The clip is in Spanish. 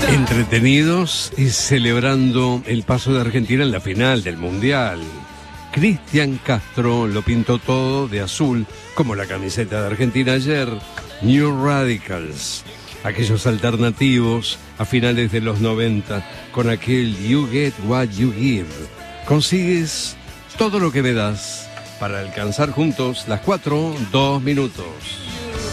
Entretenidos y celebrando el paso de Argentina en la final del Mundial. Cristian Castro lo pintó todo de azul, como la camiseta de Argentina ayer. New Radicals, aquellos alternativos a finales de los 90, con aquel You Get What You Give. Consigues todo lo que me das para alcanzar juntos las 4, 2 minutos.